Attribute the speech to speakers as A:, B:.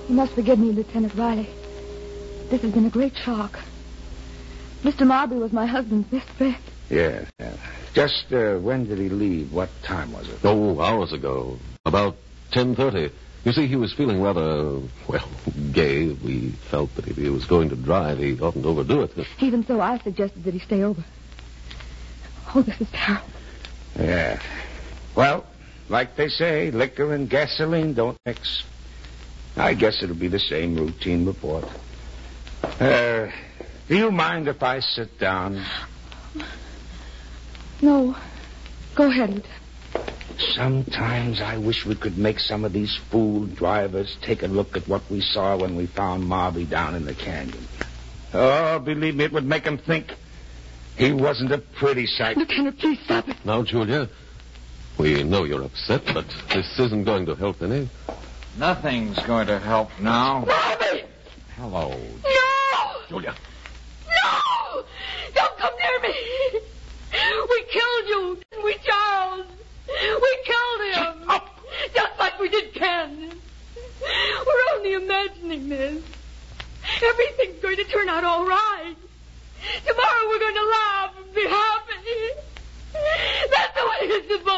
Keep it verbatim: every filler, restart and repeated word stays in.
A: You must forgive me, Lieutenant Riley. This has been a great shock. Mister Marbury was my husband's best friend.
B: Yeah, yeah. Just uh, when did he leave? What time was it?
C: Oh, hours ago. About ten thirty. You see, he was feeling rather, well, gay. We felt that if he was going to drive, he oughtn't overdo it.
A: Even so, I suggested that he stay over. Oh, this is terrible.
B: Yeah. Well, like they say, liquor and gasoline don't mix. I guess it'll be the same routine report. Uh, do you mind if I sit down?
A: No. Go ahead, Lieutenant.
B: Sometimes I wish we could make some of these fool drivers take a look at what we saw when we found Marby down in the canyon. Oh, believe me, it would make them think he wasn't a pretty sight.
A: Lieutenant, please stop it.
C: Now, Julia, we know you're upset, but this isn't going to help any.
D: Nothing's going to help now.
A: Marby!
D: Hello.
A: No!
C: Julia.
A: No! Don't come near me! We killed you, didn't we, Charles? We killed him.
C: Shut up!
A: Just like we did Ken. We're only imagining this. Everything's going to turn out all right. Tomorrow we're going to laugh and be happy. That's the way it's supposed